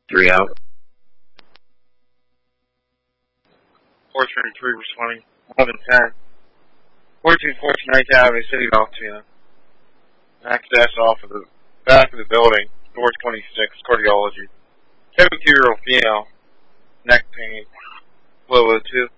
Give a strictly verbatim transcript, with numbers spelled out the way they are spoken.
Three out. four thirty-three responding. eleven ten. fourteen fourteen Ninth Avenue, City of Altoona. Access off of the back of the building. Door twenty-six, cardiology. seventy-two-year-old female. Neck pain. Low O two.